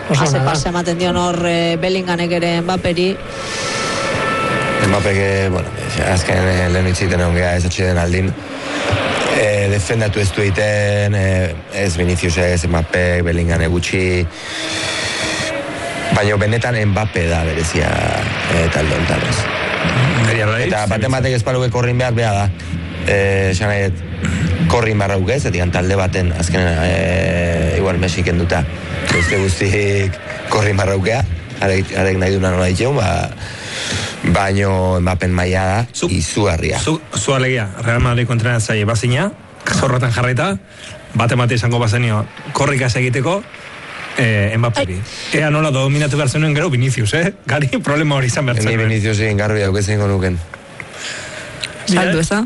Pase ematen dion hor Bellingamek ere Mbapperi. Mbappek, bueno, azken lehen itziten egon geha ez atxeden aldin. Defendatu ez du egiten, ez Vinicius ez, Mbappek, Bellingamek gutxi. Baina benetan Mbappe da berezia talde honetan ez. Eta batek ezpaluke korrin behar da. Esan nahi, korrin behar rauk ez, etikan talde baten azkenen igual Messi kenduta. Beste guztik korrin behar raukea, arek nahi duna nola ditxeun, baino Mbappen maia da, izugarria. Zu alegia, Real Madrid kontrenatzaile bazina, zorrotan jarreta, bate izango bazenio korrikaz egiteko, Mbapperi. Ea nola dominatu behar zenuen gero Vinicius, Gari problema hori izan behar zenuen. Ni Vinicius egin garbi dauk ezen nuken. Saldu, eza?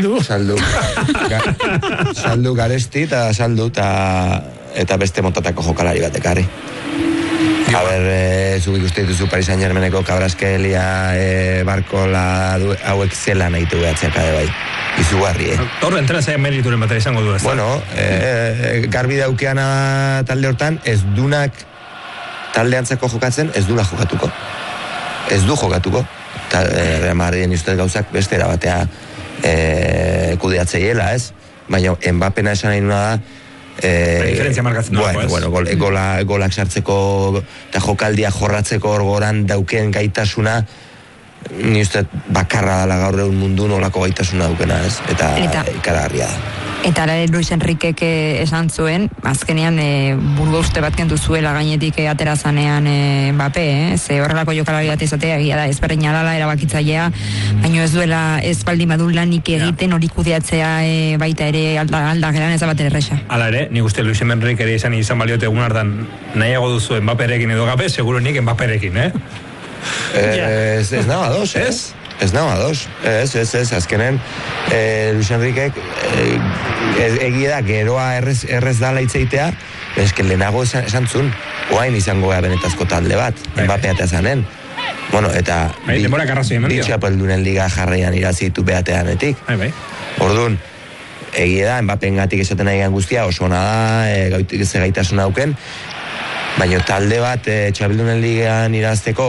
Saldu garesti eta saldu eta beste motatako jokalari bat ekarri. A ber, zuk ikuste dituzu Paris Saint-Germaineko Kabraskelia, Barkola, hauek zela nahitu behatzeak ade bai. Izugarri, Horre, entrenatzaia merituren bat izango du, ez da? Bueno, garbi daukeana talde hortan, ez dunak talde antzeko jokatzen, ez dula jokatuko. Ez du jokatuko. Real Madriden ustez gauzak beste erabatea kudeatzeiela, ez? Baina, Mbappena esan nahi nuna da, diferentzia markatzen dago, ez? Bueno, golak sartzeko eta jokaldia jorratzeko orgoran dauken gaitasuna, ni uste bakarra dala gaur egun mundu nolako gaitasuna daukena, ez? Eta ikaragarria da. Eta Luis Enriquek esan zuen, azkenean burgo uste bat kendu zuela gainetik aterazanean Mbappe, ze horrelako jokalari bat izatea egia da, ezberdina dala erabakitzailea, baino ez duela ez baldin badu lanik egiten hori kudeatzea baita ere alda geran ez da bat erresa. Hala ere, nik uste Luis Enrique ere izan baliote egun hartan nahiago duzu Mbapperekin edo gabe, seguro nik Mbapperekin, Ez nago ados, Ez nago ados, ez, azkenen Luis Enriquek egia da, geroa errez dala itzeitea, eske lehenago esan zun, oain izango gara benetazko talde bat, Mbappeatea zanen. Bueno, eta bitxapeldunen liga jarraian irazitu behateanetik. Orduan, egia da, Mbappengatik esaten nahi guztia, oso ona da, gaitasun auken, baina talde bat txapeldunen ligan irazteko,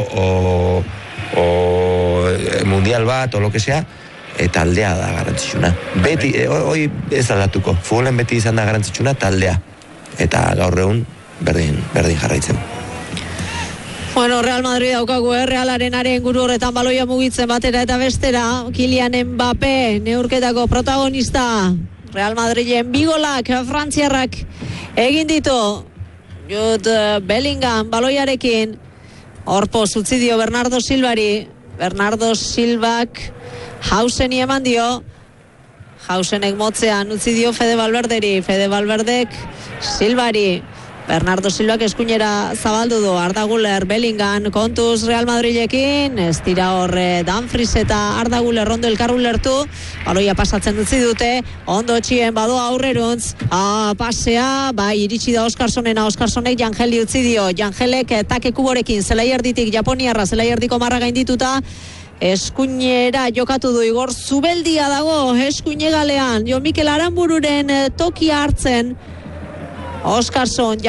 o mundial bat, o lo que sea, taldea da garantzitsuna. Beti, hoi ez aldatuko. Futbolen beti izan da garantzitsuna taldea. Eta gaur egun berdin jarraitzen. Bueno, Real Madrid daukagu, Realaren guru horretan baloia mugitzen batera eta bestera. Kylian Mbappé, neurketako protagonista. Real Madriden bigolak, frantziarrak egin ditu. Jude Bellingham baloiarekin. Horpoz utzi dio Bernardo Silvari. Bernardo Silvak Hauseni eman dio. Hausenek motzean utzi dio Fede Valverderi. Fede Valverdek Silvari. Bernardo Silvak eskuinera zabaldu du. Arda Güler, Bellingham kontuz Real Madrilekin. Ez dira horre Dumfries eta Arda Güler ondo elkar ulertu. Baloia pasatzen utzi dute. Ondo txien badoa aurreruntz. Pasea, bai iritsi da Oscarsonena. Oscarsonek Jangeli utzi dio. Jangelek take kuborekin Zelaierditik Japoniarra Zelaiertiko marra gaindituta. Eskuinera jokatu du Igor Zubeldia dago eskuinegalean. Jo Mikel Aranbururen tokia hartzen. Oscarson,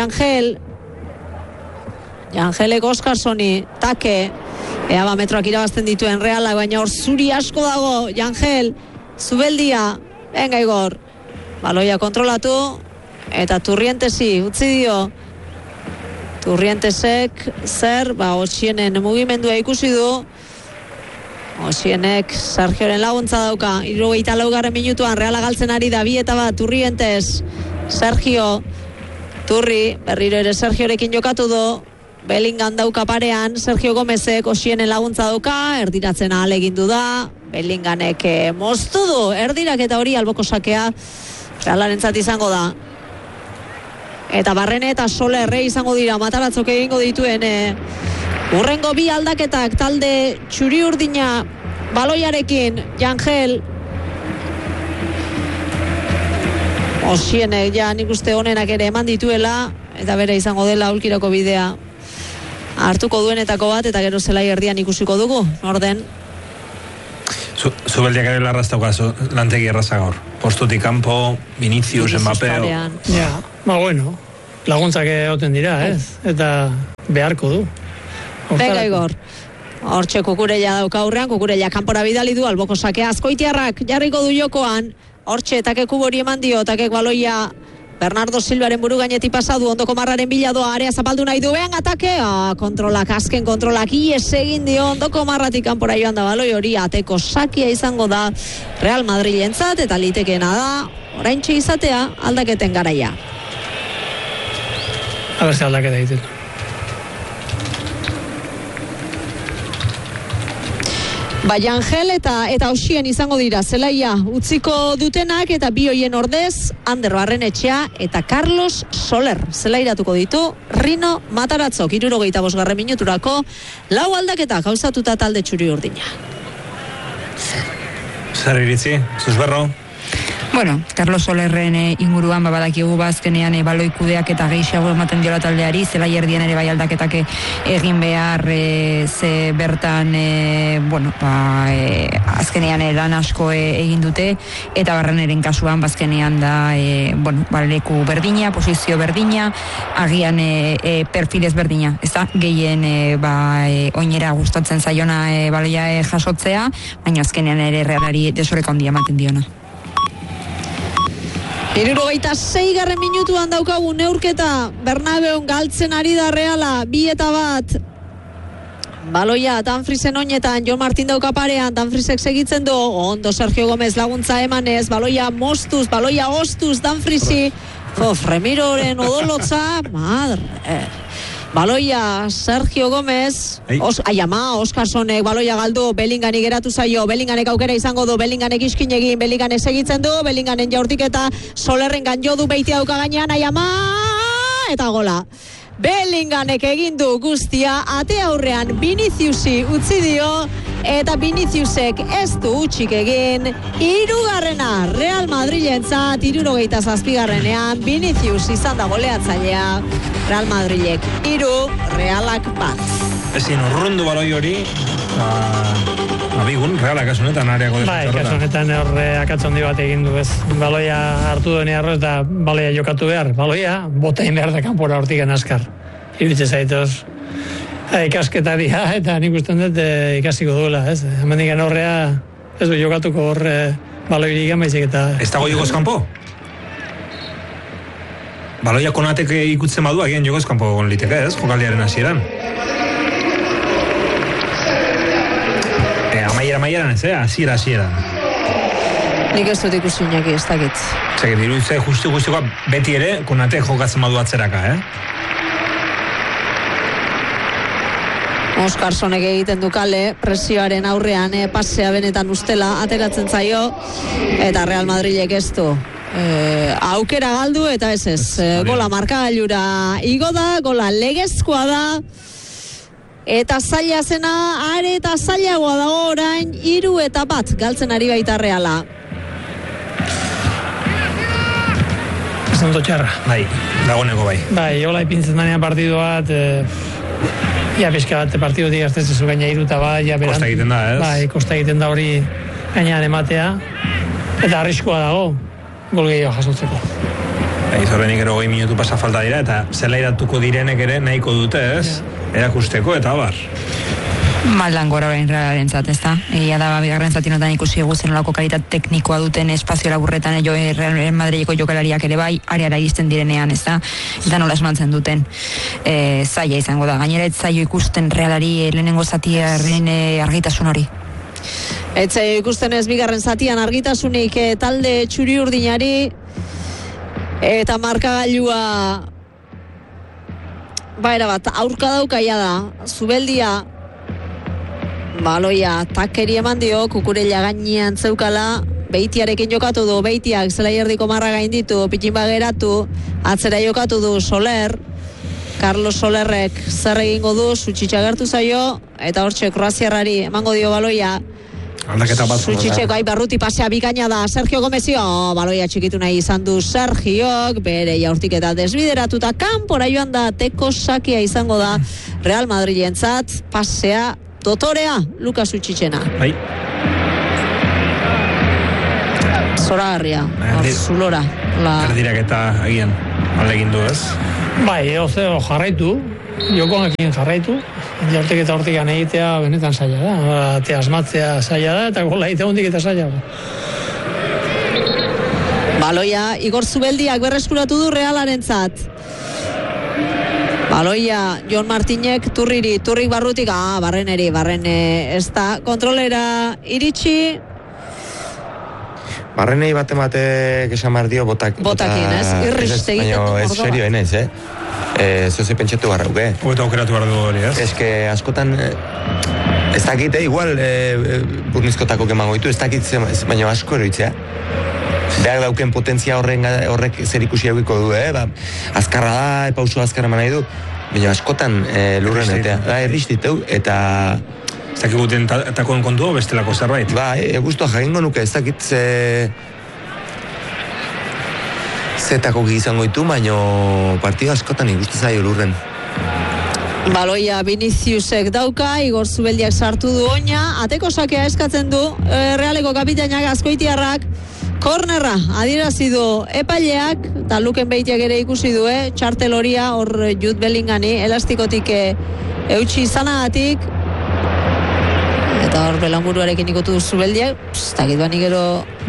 Jangelek Oscarsoni take, ea metroak irabazten dituen Realak, baina hor zuri asko dago. Jangel, Zubeldia, venga Igor, baloia kontrolatu eta Turrientesi utzi dio. Turrientesek zer, Osienen mugimendua ikusi du. Osienek Sergioren laguntza dauka. 74. minutuan Reala galtzen ari da 2-1 Turrientes. Sergio Turri, berriro ere Sergiorekin jokatu du. Bellingham dauka parean, Sergio Gomezek Osienen laguntza dauka, erdiratzen ahalegindu da. Bellinghamek moztu du, erdirak eta hori alboko sakea Realarentzat izango da. Eta Barrene eta Soler izango dira Mataratzok egingo dituen urrengo bi aldaketak talde txuri urdina baloiarekin. Jangel Osienek ja nik uste honenak ere eman dituela eta bere izango dela ulkirako bidea hartuko duenetako bat eta gero zelai erdian ikusiko dugu, orden. Zubeldiak ere larraztauka lantegi erraza gaur. Postutik kanpo, Vinicius, Mbappé. Ja, bueno, laguntzak egoten dira, eta beharko du. Venga, Igor. Hortxe Kukurella dauka aurrean, Kukurella kanpora bidali du, alboko sakea Azkoitiarrak jarriko du jokoan. Hortxe, takek kubori eman dio, takek baloia Bernardo Silvaren buru gainetik pasadu, ondoko marraren biladoa, area zapaldu nahi du, behan atake, kontrolak, azken kontrolak, ies egin dio, ondoko marratik kanpora joan da baloi hori, ateko sakia izango da Real Madrilentzat, eta litekeena da, oraintxe izatea, aldaketen garaia. Abertze aldaketa egiten. Bai, Angel eta Osien izango dira zelaia utziko dutenak, eta bi hoien ordez Ander Barrenetxea eta Carlos Soler zelairatuko ditu Rino Mataratzok 75. minuturako 4 aldaketa gauzatuta talde txuri urdina. Zer iritzi, Zuzberro? Bueno, Carlos Solerren inguruan badakigu bazkenean baloi kudeak eta gehiago ematen diola taldeari, zelai erdian ere bai aldaketak egin behar ze bertan azkenean lan asko egin dute, eta Barreneren kasuan bazkenean da leku berdina, posizio berdina, agian perfilez berdina, ez da, gehien oinera gustatzen zaiona baloia jasotzea, baina azkenean ere Realari desoreka handia ematen diona. 76. minutuan daukagu neurketa, Bernabeun galtzen ari da Reala, 2-1. Baloia Danfriesen oinetan, Jon Martin dauka parean, Danfrisek segitzen du, ondo Sergio Gomez laguntza emanez, baloia mostuz, baloia ostuz Danfrisi, Remiroren odolotza, madre... Baloia Sergio Gomez, Oskarsonek baloia galdu, Bellingani geratu zaio, Bellinganek aukera izango du, Bellinganek iskin egin, Bellinganek segitzen du, Bellinganen jaurtik eta Solerren ganjo du beiti dauka gainean, eta gola. Bellinganek egin du guztia, ate aurrean Viniciusi utzi dio, eta Viniciusek ez du utxik egin, 3. Real Madrilentzat, 77. Vinicius izan da goleatzailea, Real Madrilek 3, Realak 1. Ezin urrundu baloi hori, bigun, Realak asunetan areako defensa horretan. Kasunetan horre akatzondi bat egin du, ez. Baloia hartu duen arro eta baloia jokatu behar. Baloia, botain behar da kanpora hortikan askar. Iritze zaitoz, ikasketaria, eta nik usten dut ikasiko duela, ez. Hemendikan horrea, ez du jokatuko horre baloirik amaizik eta... Ez dago jokoz kanpo? Baloia Konatek ikutzen badu, agian jokoz kanpo egon liteke, ez, jokaldiaren hasieran. Amaieran ez, hasieran. Nik ez dut ikusi Iñaki, ez dakit. Zeke, diruditze justu-justuka beti ere Konatek jokatzen badu atzeraka, Oskarsonek egiten du kale, presioaren aurrean, pasea benetan ustela, ateratzen zaio, eta Real Madrilek ez du. Aukera galdu eta ez. Gola markagailura igo da, gola legezkoa da, eta zaila zena, are eta zailagoa dago orain, 3-1 galtzen ari baita Reala. Ez ondo txarra. Bai, dagoneko bai. Bai, hola ipintzen danean partidu bat, pixka bat partidutik aztezezu gaina 3-1 Kosta egiten da, ez? Bai, kosta egiten da hori gainean ematea, eta arriskoa dago, gol gehiago jasotzeko. Zorrenik ero 20 minutu pasa falta dira, eta zelairatuko direnek ere nahiko dute, ez? Erakusteko, eta abar. Maldan gora orain Realaren zat, ez da? Egia da, bigarren zatinotan ikusi eguzen olako kalitat teknikoa duten espazio laburretan Real Madrileko jokalariak ere bai, areara iristen direnean, ez da? Eta nola esmantzen duten zaila izango da. Gainera ez zailo ikusten Realari lehenengo zatiaren argitasun hori. Etze ikusten ez bigarren zatian argitasunik talde txuri urdinari, eta markagailua erabat aurka daukaia da, Zubeldia baloia takeri eman dio, Kukurella gainean zeukala, Beitiarekin jokatu du, Beitiak zelai erdiko marra gainditu, pitinba geratu, atzera jokatu du Soler, Carlos Solerrek zer egingo du, Sutsitsa gertu zaio, eta hortxe Kroaziarrari emango dio baloia, Sutsitseko barruti pasea bikaina da Sergio Gomezio, baloia txikitu nahi izan du Sergiok, bere jaurtik eta desbideratuta kanpora joan da, teko sakia izango da Real Madrilentzat, pasea dotorea Lukas Sutsitsena. Bai. Zoragarria, zulora. Erdirak eta agian alegin du, ez? Bai, jarraitu, jokoakin jarraitu, hortik eta hortik egitea benetan zaila da, te asmatzea zaila da, eta gola egitea hondik eta zaila da. Baloia, Igor Zubeldiak berreskuratu du Realarentzat. Baloia, Jon Martinek turrik barrutik, Barrene ez da kontrolera iritsi. Barrenei batek esan dio botakin, ez? Irriste egiten du. Ez serio, enez, Zoze pentsatu garrauke. Eta aukeratu behar du hori, ez? Ez que askotan, ez dakite, igual burnizkotako keman goitu, ez dakit, baina asko eroitzea. Behar dauken potentzia horrek zer ikusi egiko du, azkarra da, pauso azkarra nahi du, baina askotan lurren etea. Erristiteu, eta... Ez dakik guten takoen kontua bestelako zerbait? Guztua jakingo nuke, ez dakit zetako izango ditu, baina partida askotan ikusten zaio lurren. Baloia Viniciusek dauka, Igor Zubeldiak sartu du oina, ateko sakea eskatzen du, Realeko kapitainak Azkoitiarrak, kornerra adierazi du epaileak, eta Luken Beitiak ere ikusi du, txartel horia, hor Jude Bellingami, elastikotik eutxi izanagatik, eta hor belanburuarekin ikutu du Zubeldiak, takit bani gero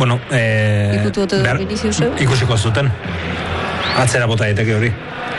ikutu gote du Viniciusek. Ikusiko zuten, atzera bota daiteke hori.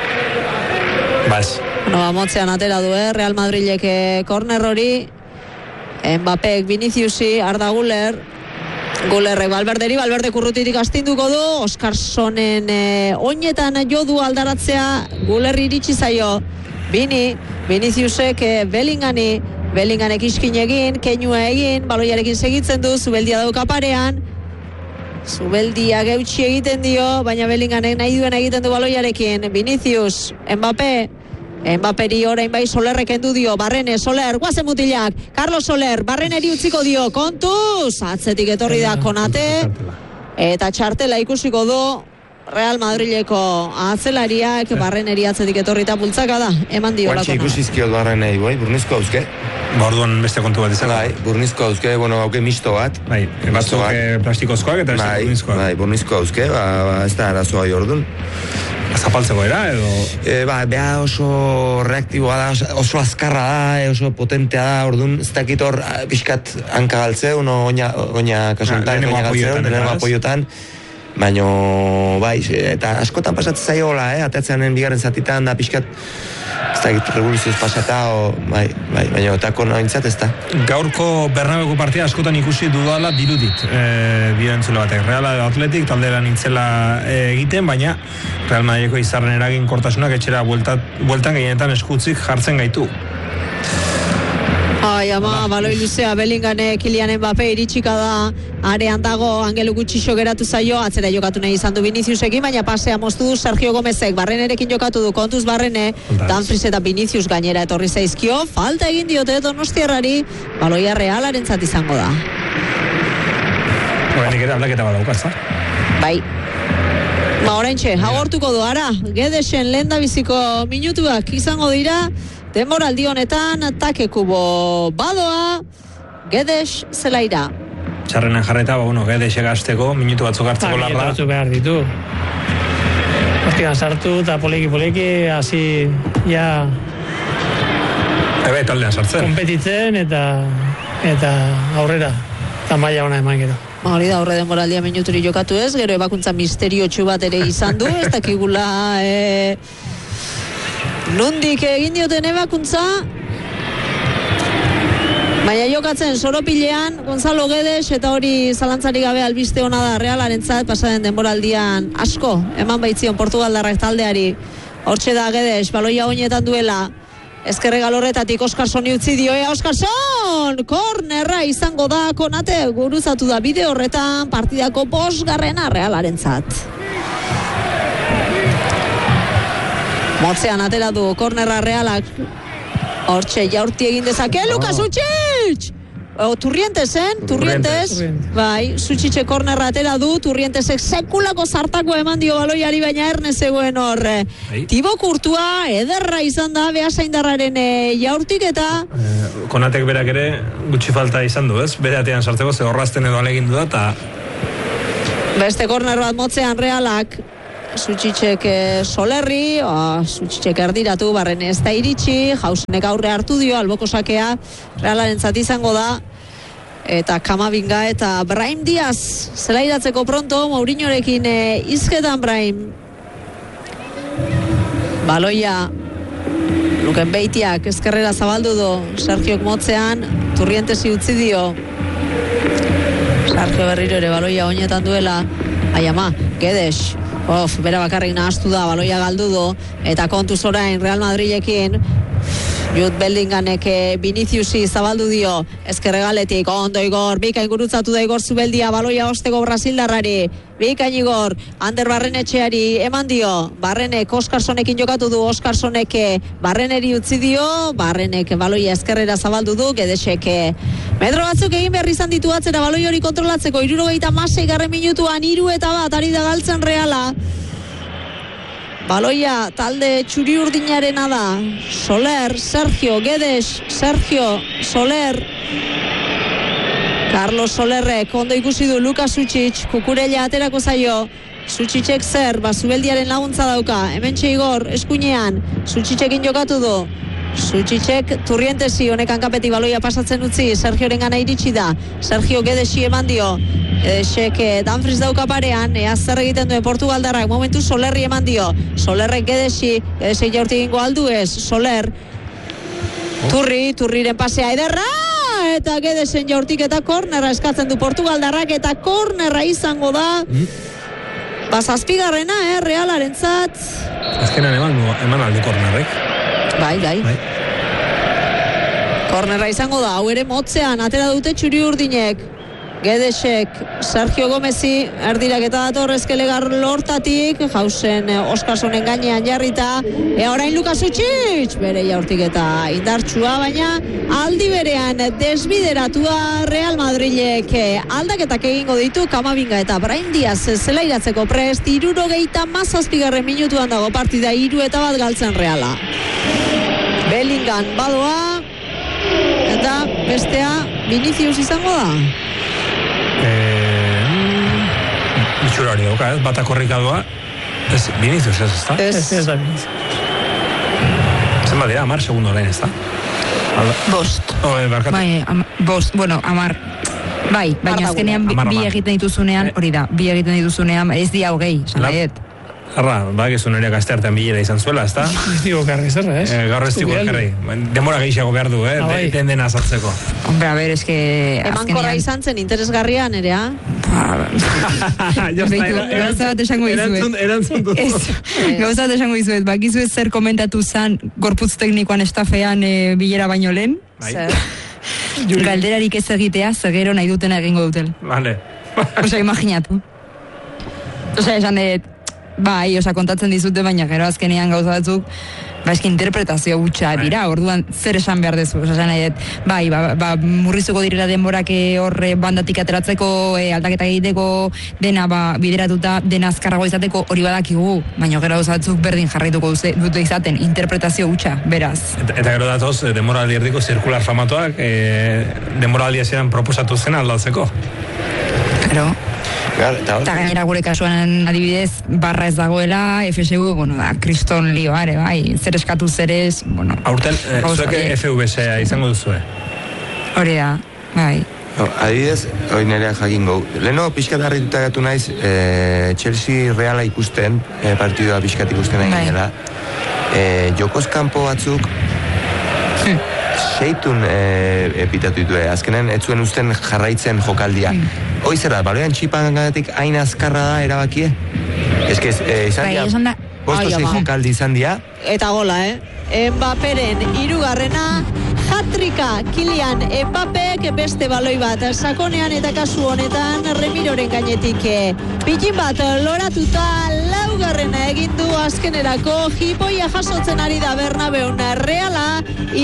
Baz. Motzean atera du, Real Madrilek korner hori, Mbappek Viniciusi, Arda Gulerrek Valverde kurrutitik astinduko du, Oskarsonen oinetan jo du aldaratzea, Gulerri iritsi zaio, Viniciusek Bellinganek iskin egin, keinua egin, baloiarekin segitzen du, Zubeldia dauka parean, Zubeldia geutxi egiten dio, baina Bellinganek nahi duen egiten du baloiarekin, Vinicius, Mbapperi orain bai Solerrek endu dio, Barrene, Soler, guazen mutilak, Carlos Soler, Barreneri utziko dio, kontuz, atzetik etorri da Konate, eta txartela ikusiko du Real Madrileko atzelariak, Barreneri atzetik etorri eta bultzaka da, eman dio lako. Guantxe ikusizkiot Barrenei, burnizko hauzke? Orduan beste kontu bat izan. Burnizko hauzke, hauke misto bat. Batzuk plastikozkoak eta beste burnizkoak. Burnizko hauzke, ez da arazoa jordun. Zapaltzeko era, edo? Beha oso reaktiboa da, oso azkarra da, oso potentea da, orduan, ez dakit hor, pixkat hanka galtzeun, oina kasuntan, oina galtzeun, denengo apoiotan, baina, eta askotan pasatzen zaio hola, ateatzeanen bigarren zatitan, da pixkat, ez dakit revoluzioz pasata, baina otako nahintzat ez da. Gaurko Bernabeko partida askotan ikusi dudala dirudit, bidentzule batek. Real Atletik taldera nintzela egiten, baina Real Madrideko izarren eragin kortasunak etxera bueltan gehienetan eskutzik jartzen gaitu. Baloi luzea, Bellingane, Kylian Mbappe iritsika da, arean dago, Angelu Gutxixo geratu zaio, atzera jokatu nahi izan du Viniciusekin, baina pasea moztu du Sergio Gomezek, Barrenerekin jokatu du, kontuz Barrene, Danfries eta Vinicius gainera etorri zaizkio, falta egin diote Donostiarrari, baloia Realarentzat izango da. Horenik ere aldaketa badaukaz, Bai. Oraintxe, agortuko du, Gedesen lehendabiziko minutuak izango dira, denboraldi honetan, Takekubo badoa, Gedes zelaira. Txarrenan jarreta, Gedes egazteko, minutu batzuk hartzeko larra. Minutu batzuk behar ditu. Hortigan sartu eta poliki, hasi, ja... Taldean sartzen. Kompetitzen eta aurrera. Eta maila ona eman gero. Hori da, horre denboraldia minuturi jokatu ez, gero ebakuntza misteriotsu bat ere izan du, ez dakigula... Nundik egin dioten ebakuntza, baina jokatzen soropilean Gonzalo Guedes, eta hori zalantzarik gabe albiste ona da Realarentzat, pasaden denboraldian asko eman baitzion Portugaldarrak taldeari. Hortxe da Guedes, baloia oinetan duela, ezkerre galorretatik Oskarsoni utzi dio, Oskarson! Kornerra izango da, Konate guruzatu da bide horretan, partidako 5. Realarentzat. Motzean atera du, kornerra Realak. Hortxe, jaurti egin dezake, Lukas Utxitx! Turrientes. Bai, Utxitxe kornerra atera du, Turrientesek sekulako zartako eman dio baloiari, baina erne zegoen horre. Tibo Kurtua, ederra izan da, Beasaindarraren jaurtik eta... Konatek berak ere gutxi falta izan du, ez? Bere atean sartzeko, ze horrazten edo alegin du da, eta... Beste korner bat motzean Realak. Sutsitsek Solerri, Sutsitsek erdiratu, Barrene ez da iritsi, Jausenek aurre hartu dio, alboko sakea, Realaren izango da, eta Kamavinga eta Brahim Diaz, zela idatzeko pronto, Mourinhorekin izketan Brahim. Baloia, Luken Beitiak ezkerrera zabaldu du, Sergiok motzean, Turrientesi utzi dio. Sergio berriro ere baloia oinetan duela, Aiama, Guedes, bera bakarrik nahaztu da, baloia galdu du, eta kontuz orain Real Madrilekin, Jude Bellingamek Viniciusi zabaldu dio, ezkerregaletik, ondo Igor, bikain gurutzatu da Igor Zubeldia, baloia osteko Brasildarrari, bikain Igor, Ander Barrenetxeari eman dio, Barrenek Oskarsonekin jokatu du, Oskarsonek Barreneri utzi dio, Barrenek baloia ezkerrera zabaldu du, Gedesek metro batzuk egin behar izan ditu atzera baloi hori kontrolatzeko, 76. minutuan 3-1 ari da galtzen Reala. Baloia talde txuri urdinarena da. Soler, Sergio, Guedes, Sergio, Soler. Carlos Solerrek ondo ikusi du Lukas Sutsic, Kukurella aterako zaio. Sutsicek zer, Zubeldiaren laguntza dauka. Hementxe Igor, eskuinean, Sutsicekin jokatu du. Sutsicek Turrientesi honekan kapetik baloia pasatzen utzi, Sergioren gana iritsi da. Sergio Guedesi eman dio. Gedesek Danfries dauka parean, ea zer egiten duen Portugaldarrak, momentu Solerri eman dio. Solerrek Gedesek jaurti egingo aldu ez, Soler. Turriren pasea ederra, eta Gedesen jaurtik eta kornerra eskatzen du Portugaldarrak, eta kornerra izango da. Zazpigarrena, Realaren zat. Azkenan eman aldi kornerrek. Bai. Kornerra izango da, hau ere motzean, atera dute txuri urdinek. Gedesek, Sergio Gomezi, erdirak eta dator ezkelegar lortatik, Jausen Oskarsonen gainean jarrita, orain Lukas Sutsic, bere jaurtik eta indartsua, baina aldi berean desbideratua Real Madrilek aldaketak egingo ditu, Kamavinga eta Brahim Diaz zela iratzeko prest, 37. minutuan dago partida, 3-1 galtzen Reala. Bellingham badoa, eta bestea Vinicius izango da. Itxurari dauka, ez? Bata korrikadoa. Ez, Vinicius ez, ezta? Ez da Vinicius. Zenba dira, 10 segundo orain, ezta? Bost. Barkatu. Bai, bost, bueno, 10. Bai, baina azkenean bi egiten dituzunean, hori da, bi egiten dituzunean, ez dia hogei, sanaiet. Arra, bakizun ere gazteartean bilera izan zuela, ezta? Ez digo karri zerra, ez? Gaur ez digo karri. Demora gehiago behar du, den dena azaltzeko. Hombre, a ver, eske... Emankorra izan zen interesgarria, nerea? Gauza bat esango dizuet. Erantzun dut. Gauza bat esango dizuet, bakizu ez zer komentatu zan gorputz teknikoan estafean bilera baino lehen? Zer? Galderarik ez egitea, zegero nahi dutena egingo dutel. Vale. Osea, imaginatu. Osea, esan dut, bai, kontatzen dizute, baina gero azkenean gauza batzuk, eski interpretazio hutsa dira, orduan zer esan behar dezu, bai, murrizuko direla denborak horre bandatik ateratzeko, aldaketa egiteko, dena bideratuta, dena azkarrago izateko hori badakigu, baina gero gauza batzuk berdin jarraituko dute izaten, interpretazio hutsa, beraz. Eta gero datoz, denboraldi erdiko zirkular famatuak, denboraldia zeran proposatu zen aldatzeko. Pero... Eta gainera gure kasuan adibidez barra ez dagoela, FSU, kriston lioa ere, bai, zer eskatu zerez, aurten, zuek FVC izango duzue? Hori da, bai. Adibidez, hori nerea jakingo. Leheno pixkat harrituta gatu naiz, Chelsea Reala ikusten, partidua pixkat ikusten nahi gainera. Jokoz kanpo batzuk, seitun epitatu ditu, azkenen ez zuen usten jarraitzen jokaldia. Hoi zer da, baloian txipan ganatik hain azkarra da erabakie? Ez izan dia, posto zei jokaldi izan dia. Eta gola, Mbapperen 3. Hat-tricka Kylian Mbappek beste baloi bat sakonean eta kasu honetan Remiroren gainetik pikin bat loratuta 4. egin du azkenerako jipoia jasotzen ari da Bernabeun Reala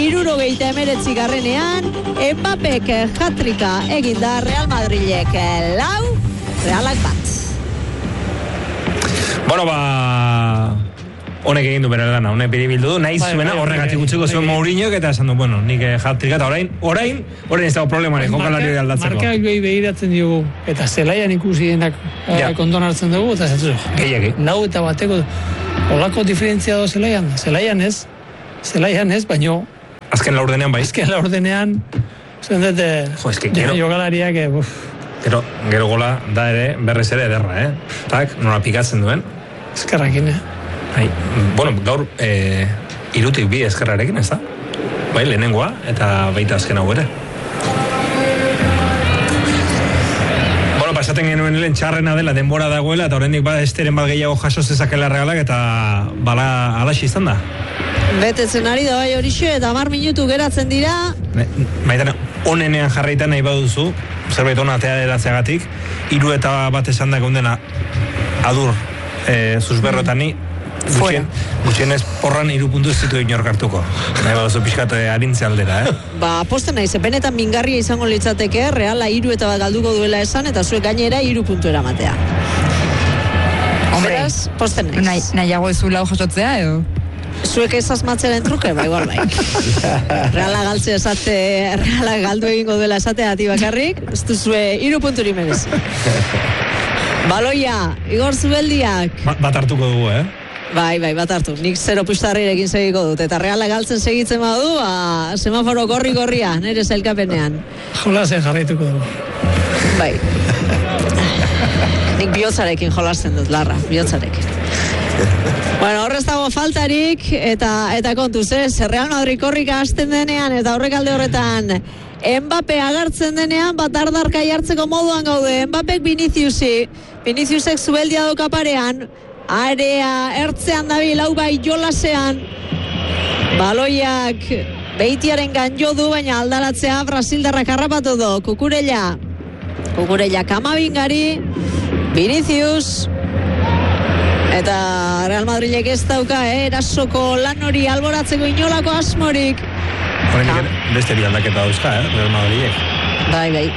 79. Mbappek hat-tricka egin da Real Madrilek 4, Realak 1. Bueno, honek egin du bere lana, honek biribildu du, nahi zuena horregatik utzeko zuen Mourinho, eta esan du, bueno, nik hat-tricka, eta orain ez dago problemari jokalari aldatzeko. Markak behi behiratzen diogu, eta zelaian ikusi denak konton hartzen dugu, eta zentu, lau eta bateko, olako diferentzia do zelaian ez, baino... Azken laurdenean bai? Azken laurdenean, zendete, jokalariak, Gero gola da ere, berrez ere ederra, Tak, nola pikatzen duen. Eskerrakin, Bueno, gaur, irutik bi eskerrarekin, ez da? Bai, lehenengoa, eta baita azken hau ere. Bueno, pasaten genuen lehen txarrena dela, denbora dagoela, eta horrendik esteren bat gehiago jaso zezakela regalak, eta bala alaxi izan da. Betetzen ari da bai horixe, eta 10 minutu geratzen dira. Baita, onenean jarraitan nahi baduzu, zerbait ona atea eratzeagatik, 3 eta bat esan da gaundena adur zuzberrotani, gutxienez porran 3 puntu ez zitu inork hartuko. Nahi baduzu pixkat arintze aldera, Posten naiz, benetan mingarria izango litzateke, Reala 3 eta bat galduko duela esan, eta zuek gainera 3 puntu eramatea. Hombre, posten naiz. Nahiago ez lau jasotzea, edo? Zuek ez asmatzeren truke, igual bai. Reala galtze esate, Reala galdu egingo duela esatea ati bakarrik, ez duzue 3 punturi merezi. Baloia, Igor Zubeldiak. Bat hartuko dugu, Bai, bat hartu. Nik 0 pustarrirekin segiko dut. Eta Reala galtzen segitzen badu, semaforo gorri-gorria, nire zailkapenean. Jolasen jarraituko dugu. Bai. Nik bihotzarekin jolasten dut, Larra, bihotzarekin. Bueno, horrez dago faltarik, eta kontuz, Real Madrid korrika hasten denean, eta horrek alde horretan, Mbappe agartzen denean, bat ardarka jartzeko moduan gaude, Mbappek Viniciusek Zubeldia doka parean, area ertzean dabil, hau bai jolasean, baloiak Beitiaren ganjo du, baina aldaratzea Brasildarrak harrapatu du, Kukurella Kamabingari, Vinicius, eta Real Madridek ez dauka, erasoko lan hori alboratzeko inolako asmorik. Horrenik beste bi aldaketa dauzka, Real Madridek. Bai.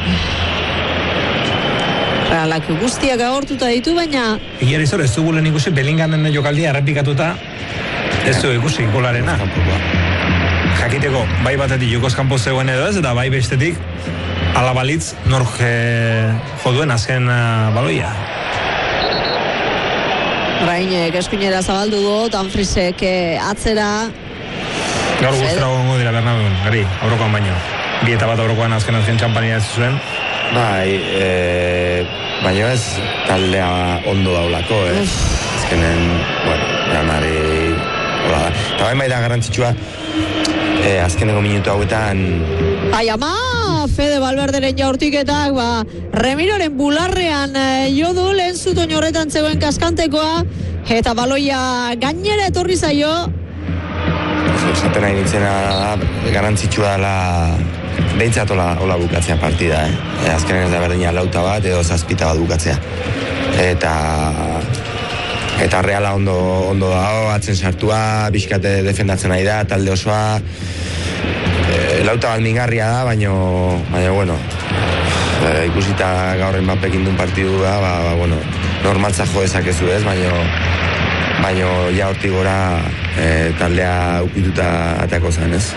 Realak guztiak agortuta ditu, baina... Egiari zor, ez dugu lehen ikusi, Bellingamen jokaldia errepikatuta, ez du ikusi golarena. Jakiteko, bai batetik jokoz kanpo zegoen edo ez, eta bai bestetik, alabalitz nork joduen azken baloia. Rainek eskuinera zabaldu du, Danfrisek atzera. Gaur guztara gongo dira Bernabeun, gari, aurrokoan baino. 2 eta bat aurrokoan azken txampania ez zuen. Bai, baina ez taldea ondo daulako, azkenen, ganari, hola da. Eta bai da garrantzitsua, azkeneko minutu hauetan... Ama, Fede Valverderen jaurtiketak, Remiroren bularrean jodu, lehen zutoin horretan zegoen kaskantekoa, eta baloia gainera etorri zaio. Zaten nahi nintzena da, garrantzitsua dela, behintzat hola bukatzea partida, azkenen ez da berdina 4 bat edo 7 bat bukatzea. Eta Reala ondo dago, atzen sartua, bizkate defendatzen nahi da, talde osoa, 4 bat mingarria da, baina bueno, ikusita gaurren Mbappek indun partidu da, normaltza jo dezakezu ez, baina ja hortik gora taldea ukituta atako zen, ez?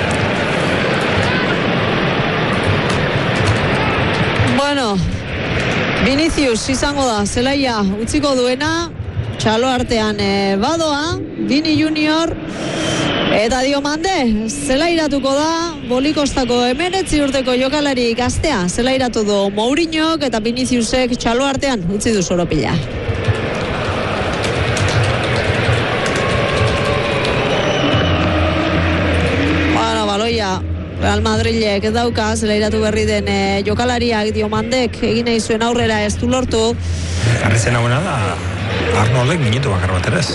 Bueno, Vinicius izango da, zelaia utziko duena, txalo artean badoa, Vini Junior, eta Diomande, zelairatuko da, Bolikostako 19 urteko jokalari gaztea, zelairatu du Mourinhok eta Viniciusek txalo artean utzi du soropila. Baloia, Real Madrilek dauka, zelairatu berri den jokalariak, Diomandek egin nahi zuen aurrera ez du lortu. Garritzen hauena da, Arnoldek minutu bakar bat ere ez.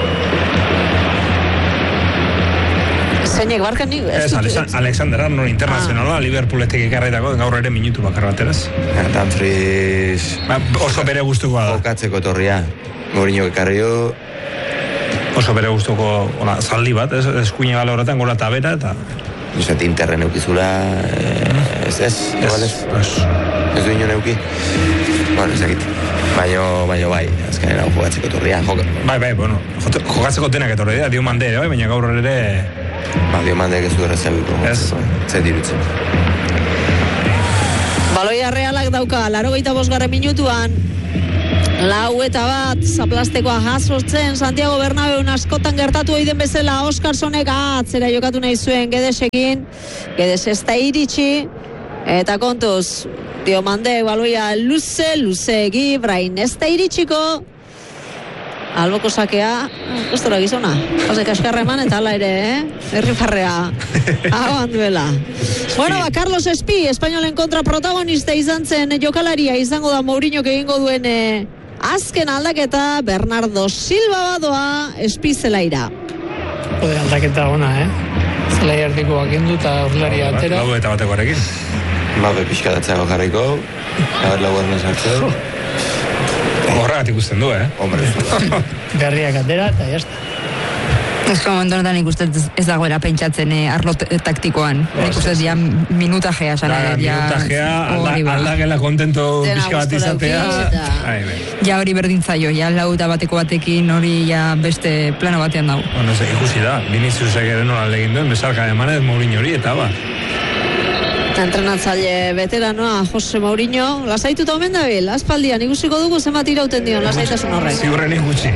Zeinek barkan nik? Alexander Arnold internazionala, Liverpooletik ekarretako, gaur ere minutu bakar bat ere ez. Danfries... Oso bere gustukoa da. Okatzeko torria, Mourinhok ekarri du. Oso bere gustuko zaldi bat, eskuine gala horretan, gola eta bera, eta... Nizat interren eukizula, ez du ino neuki. bueno, ezakit. Baina bai, azkenean hau jokatzeko etorria. Bai, bueno, jokatzeko denak etorri da, Diomande ere, baina gaur ere... Diomandek ez du errezabitu. Ez. Zet dirutzen. Baloia Realak dauka, 85. minutuan, 4-1, zaplastekoa jasotzen, Santiago Bernabeun askotan gertatu oiden bezala, Oskarsonek atzera jokatu nahi zuen Gedesekin, Gedes ez da iritsi, eta kontuz, Diomandek baloia luze egi, Brain ez da iritsiko, alboko sakea, gustora gizona, Jose kaskarra eman eta ala ere, errifarrea, hauan duela. Bueno, Carlos Espi, Espainolen kontra protagonista izan zen jokalaria, izango da Mourinhok egingo duen azken aldaketa, Bernardo Silva badoa Espi zelaira. Aldaketa ona, Zelai erdiko bakendu eta urlaria atera. Lau eta bateko arekin. Pixkatatzea jarriko, lauaren esartzeu. Horregatik ikusten du, Hombre. Berriak atera eta jazta. Ez momentu honetan ikusten ez dagoela pentsatzen arlo taktikoan. Ikusten ja minutajea esan aldagela kontento pixka bat izatea. Ja hori berdintzaio, ja lau eta bateko batekin hori ja beste plano batean dago. Bueno, ikusi da, Viniciusek ere nola egin duen, bezarka emanez Mourinho hori eta ba. Entrenatzaile veteranoa Jose Mourinho, lasaituta omen dabil, aspaldian ikusiko dugu zenbat irauten dion lasaitasun horrek. Ziurrenik gutxi.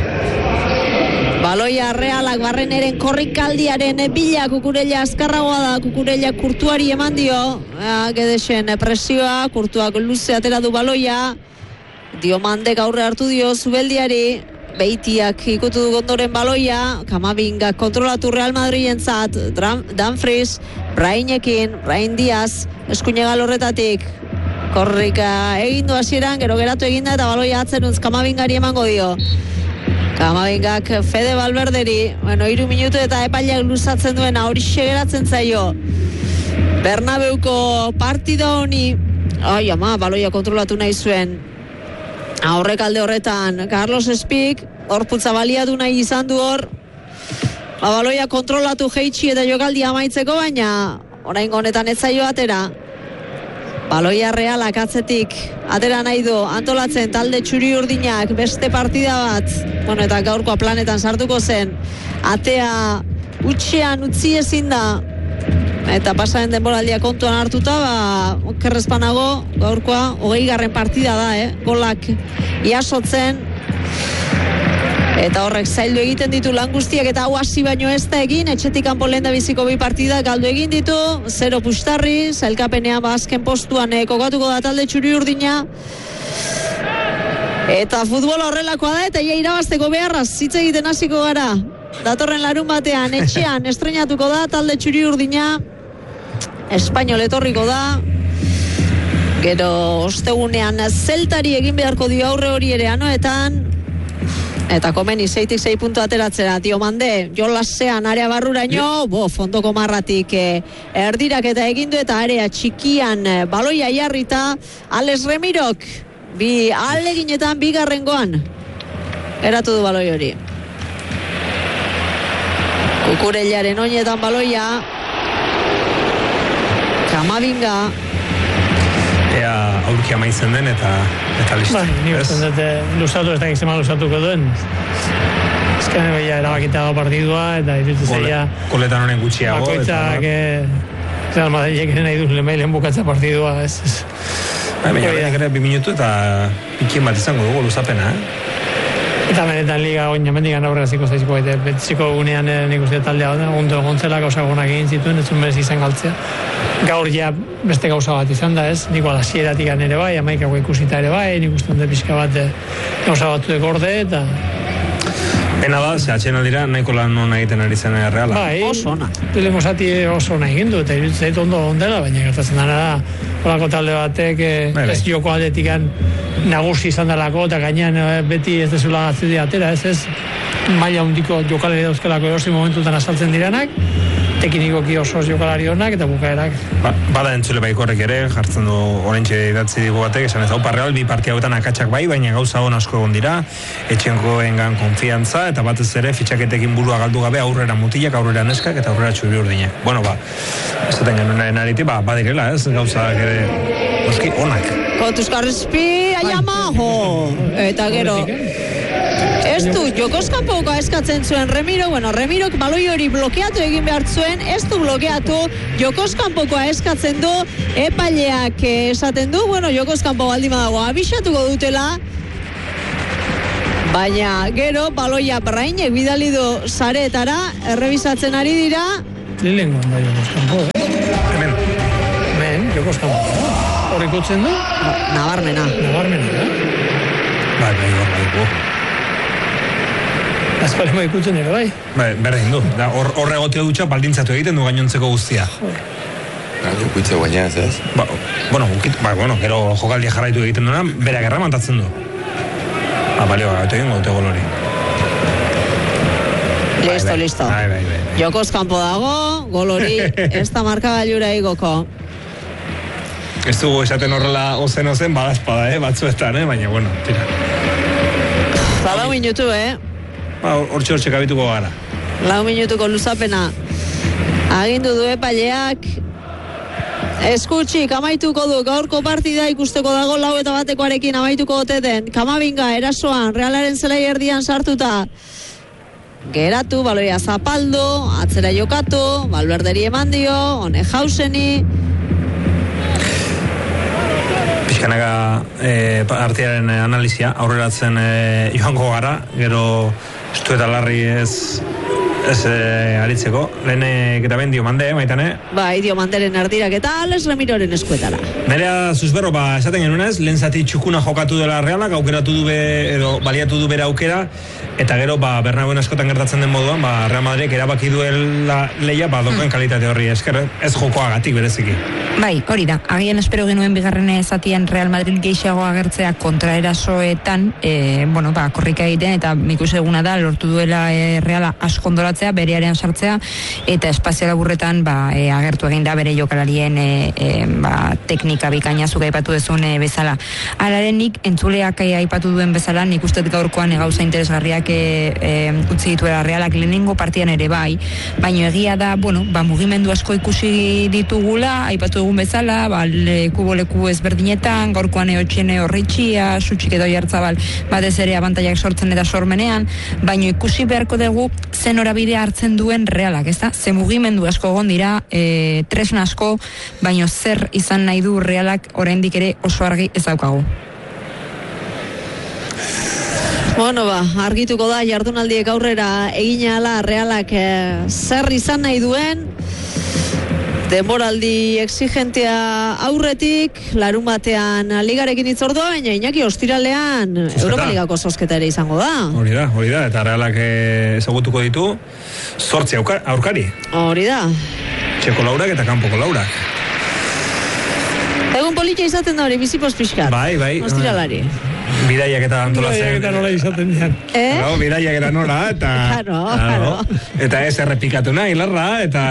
Baloia Realak barreneren korrikaldiaren bila, Kukurella azkarragoa da, Kukurella Kurtuari eman dio, Gedesen presioa, Kurtuak luze atera du baloia, Diomandek aurre hartu dio Zubeldiari, Beitiak ikutu du ondoren baloia, Kamabingak kontrolatu Real Madridentzat, Dumfries, Brainekin, Brain Diaz, eskuinegal horretatik, korrika egindu hasieran, gero geratu eginda eta baloia atzeruntz Kamabingari emango dio. Kamabingak Fede Valverderi, 3 minutu eta epaileak luzatzen duena, hori geratzen zaio. Bernabeuko partida honi, baloia kontrolatu nahi zuen. Aurrek alde horretan, Carlos Espik, horputza baliatu nahi izan du hor. Baloia kontrolatu jeitsi eta jokaldia amaitzeko, baina oraingo honetan ez zaio atera. Baloia Realak atzetik atera nahi du, antolatzen talde txuri urdinak, beste partida bat, eta gaurkoa planetan sartuko zen, atea utxean utzi ezin da, eta pasaren denboraldia kontuan hartuta, okerrezpanago gaurkoa 20. partida da, golak iasotzen, eta horrek zaildu egiten ditu lan guztiak, eta hau hasi baino ez da egin, etxetik kanpo lehen biziko 2 partida galdu egin ditu, 0 pustarri, zailkapenean azken postuan kokatuko da talde txuri urdina, eta futbola horrelakoa da, eta irabazteko beharraz hitz egiten hasiko gara, datorren larun batean, etxean estrenatuko da talde txuri urdina, Espainol etorriko da, gero ostegunean Zeltari egin beharko dio aurre hori ere anoetan, eta komeni 6 puntu ateratzera, Diomande, jolasean area barruraino, fondoko marratik erdirak eta egindu eta area txikian baloia jarrita, Alex Remirok, bi aleginetan bigarrengoan, eratu du baloi hori. Kukurellaren oinetan baloia, Kamavinga, Ea aurki amaitzen den eta listo. Ni usten dute luzatu, ez da gizema luzatuko duen. Ezken beia erabakita partidua eta iruditzea koletan honen gutxiago. Bakoitzak Real Madridek nahi du lehen bukatza partidua. Baina ere 2 minutu eta pikien bat izango dugu luzapena, Eta benetan liga oin jamendikan aurrera ziko zaizko, eta betziko gunean nik uste taldea ondo gontzela gauza gonak egin zituen, ez zuen berez izan galtzea. Gaur ja beste gauza bat izan da, ez? Nik hasieratik ere bai, amaikako ikusita ere bai, nik uste onde pixka bat gauza batu gorde, eta... Pena da, ze atxenaldira nahiko lan non egiten ari zen Reala. Bai, oso ona. Lehenko zati oso ona egin du, eta iruditzen zaitu ondo ondela, baina gertatzen dara da, holako talde batek ez joko aldetikan nagusi izan dalako, eta gainean beti ez dezula gatzide atera, ez maila hundiko jokalari dauzkelako erosi momentutan asaltzen diranak, teknikoki oso jokalari honak eta bukaerak. Bada entzule baikorrek ere, jartzen du orentxe idatzi digu batek, esan ez hau Real bi partia hauetan akatsak bai, baina gauza hon asko egon dira, etxenkoengan konfiantza, eta batez ere fitxaketekin burua galdu gabe aurrera mutilak, aurrera neskak eta aurrera txuri urdinak. Bueno, esaten genuen aritik, badirela, ez, gauzak ere, oski, onak. Kontuzkarrizpi, aiama, eta gero... Ez du, jokoskanpokoa eskatzen zuen Remirok baloi hori blokeatu egin behar zuen, ez du blokeatu, jokoskanpokoa eskatzen du, epaileak esaten du, jokoskanpo baldin badago abisatuko dutela, baina gero baloia Brainek bidali du sareetara, errebisatzen ari dira. Lehengoan da jokoskanpo, Hemen, jokoskanpo. Hor ikutzen du? Nabarmena. Bai. Azpalema ikutzen ere, bai? Berdin du. Horre egoteo dutxa baldintzatu egiten du gainontzeko guztia. Ukitze guaina ez? Gero jokaldia jarraitu egiten duena, bere gerra mantatzen du. Balio, eta egin gote golori. Listo. Bai. Jokoz kanpo dago, golori, ez da markagailura igoko. Ez dugu esaten horrela ozen, badazpada, batzuetan, baina, tira. Zala minutu, Hortxe kabituko gara. 4 minutuko luzapena. Agindu du epaileak. Eskutsik amaituko du gaurko partida ikusteko dago 4-1 amaituko ote den. Kamavinga erasoan Realaren zelai erdian sartuta. Geratu, baloia zapaldu, atzera jokatu, Valverderi eman dio, hone Jauseni. Pixkanaka artearen analizia, aurreratzen joango gara, gero estu eta larri ez aritzeko. Lehenek eta ben Diomande, maitane? Bai, Diomanderen ardirak eta Alex Remiroren eskuetara. Nerea zuzberro, esaten genunez, lehen zati txukuna jokatu dela Realak, aukeratu du edo baliatu du bere aukera, eta gero, Bernabéun askotan gertatzen den moduan, Real Madrid erabaki duela leia, dokoen kalitate horri esker, ez jokoagatik bereziki. Bai, hori da. Agian espero genuen bigarren zatian Real Madrid gehiago agertzea kontraerasoetan, korrika egiten, eta ikusi eguna da, lortu duela Reala askondoratzea, berearen sartzea, eta espazio laburretan agertu egin da bere jokalarien teknika bikaina zuka aipatu dezun bezala. Alarenik, entzuleak aipatu duen bezala, nik uste gaurkoan gauza interesgarriak utzi dituela Realak lehenengo partian ere bai, baina egia da, mugimendu asko ikusi ditugula, aipatu egun bezala, leku ezberdinetan, gaurkoan eotxene horritxia, sutxik edo jartzabal, batez ere abantaiak sortzen eta sormenean, baina ikusi beharko dugu zen norabidea hartzen duen Realak, ez da? Ze mugimendu asko egon dira, tresna asko, baina zer izan nahi du Realak oraindik ere oso argi ez daukagu. Argituko da jardunaldiek aurrera egina ala Realak zer izan nahi duen, denboraldi exigentea aurretik, larun batean ligarekin itzordua, baina Iñaki ostiralean Europa Ligako zozketa ere izango da. Hori da, eta Realak ezagutuko ditu 8 aurkari. Hori da. Txeko laurak eta kanpoko laurak. Egun politia izaten da hori, bizipos pixkat. Bai. Ostiralari. Bidaiak eta antolatzen. Bidaiak eta nola izaten dian. Bidaiak eta nola, eta... Claro. Eta ez errepikatu nahi, larra, eta...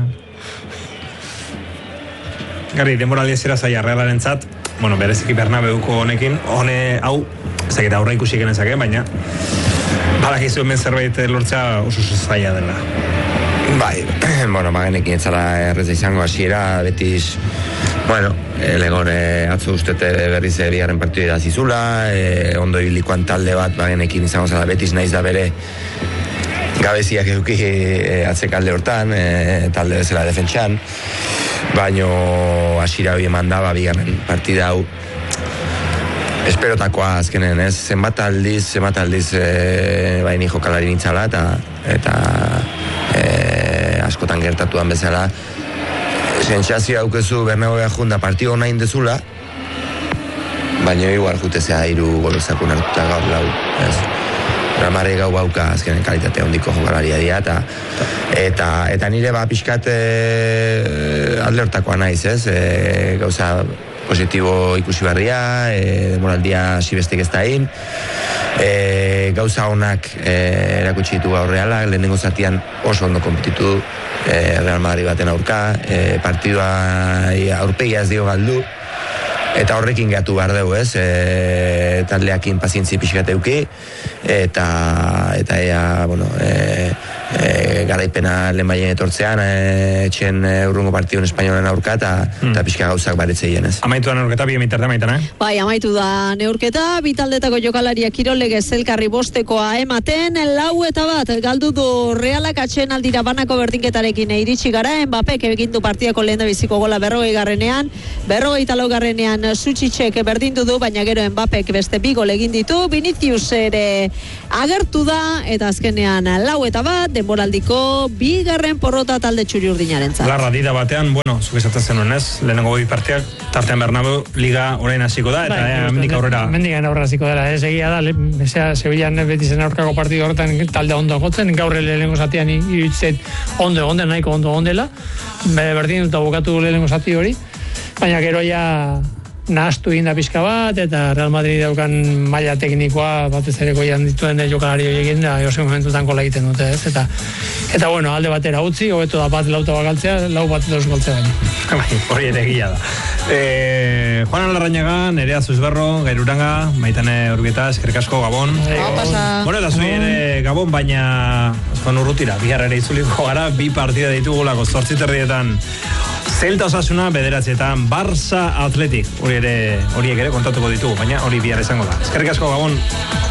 Gari, denboraldi zera zaila Realaren zat, bereziki Bernabeuko honekin, hau, ezageta aurra ikusi genezake, baina badakizu hemen zerbait lortzea oso zaila dela. Bai, genekin etzala erreza izango hasiera, betiz, legon atzo ustete berriz bigarren partidu da zizula, ondo ibilikoan talde bat, genekin izango zela betiz naiz da bere gabeziak eduki atzekalde hortan, talde bezala defentsan, baino hasiera hori eman da, bigarren partida hau esperotakoa azkenen, ez? Zenbat aldiz baini jokalari nintzala eta askotan gertatuan bezala sentsazio haukezu Bernabeu junda partido nahi dezula, baina igual jutezea 3 golezakun hartuta gaur lau, ez? Ramarri gau bauka azkenen kalitate handiko jokalaria dira eta nire pixkat alde hortakoa naiz, ez? Gauza positibo ikusi barria, demoraldia sibestik ez da egin, gauza honak erakutsi ditu gaur Realak, lehenengo zatian oso ondo konpetitu Real Madrid baten aurka, partidua aurpegia ez dio galdu, eta horrekin gatu behar dugu, ez? Taldeakin pazientzi pixkat euki, eta ea, garaipena lehenbaien etortzean, etxen urrungo partidun espainolen aurka, eta pixka gauzak baritzeien ez. Amaitu da neurketa, bi emitarte amaitan, Bai, amaitu da neurketa, bitaldetako jokalariak kirolegez elkarri bostekoa ematen, 4-1 galdu du Realak atsedenaldira banako berdinketarekin iritsi gara, Mbappek egin du partidako lehendabiziko gola 40garrenean, 44garrenean Suchicek berdindu du, baina gero Mbappek beste 2 gol egin ditu, Vinicius ere agertu da, eta azkenean 4-1, denboraldiko 2. porrota talde txuri-urdinarentzat. Larra dida batean, bueno, zuk esatzen zenuen ez, lehenengo 2 partiak, tartean Bernabeu Liga orain hasiko da, eta mendik aurrera. Mendik aurrera hasiko dela, ez egia da, Sevillan Betizen aurkako partidu horretan talde ondo gotzen, gaur lehenengo zatian iruditzen ondo nahiko ondo ondela, berdin dut bukatu lehenengo zati hori, baina gero ja nahastu inda pixka bat, eta Real Madrid daukan maila teknikoa batez ere goian dituen jokalari horiekin da, jose momentutan kola egiten dute, ez? Eta bueno, alde batera utzi, hobeto da bat lauta bagaltzea, 2 galtzea baina. Hori ere egia da. Juan Alarrañaga, Nerea Zuzberro, Gairuranga, Maitane Urbieta, eskerrik asko, Gabon. Bueno, eta zui ere Gabon, baina Juan Urrutira, bihar ere itzuliko gara, 2 partida ditugulako, 8:30 Celta Osasuna, 9:00 Barça Athletic, horiek ere kontatuko ditugu, baina hori bihar izango da. Eskerrik asko, Gabon.